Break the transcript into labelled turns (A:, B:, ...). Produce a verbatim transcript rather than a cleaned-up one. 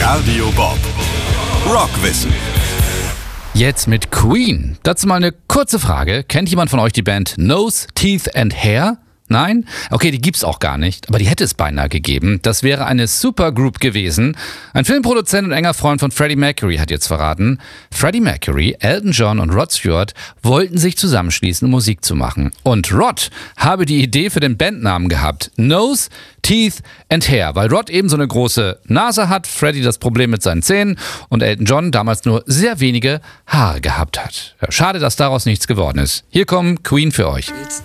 A: Radio Bob. Rockwissen.
B: Jetzt mit Queen. Dazu mal eine kurze Frage. Kennt jemand von euch die Band Nose, Teeth and Hair? Nein? Okay, die gibt's auch gar nicht, aber die hätte es beinahe gegeben. Das wäre eine Supergroup gewesen. Ein Filmproduzent und enger Freund von Freddie Mercury hat jetzt verraten, Freddie Mercury, Elton John und Rod Stewart wollten sich zusammenschließen, um Musik zu machen. Und Rod habe die Idee für den Bandnamen gehabt. Nose, Teeth and Hair, weil Rod eben so eine große Nase hat, Freddie das Problem mit seinen Zähnen und Elton John damals nur sehr wenige Haare gehabt hat. Ja, schade, dass daraus nichts geworden ist. Hier kommen Queen für euch.
C: It's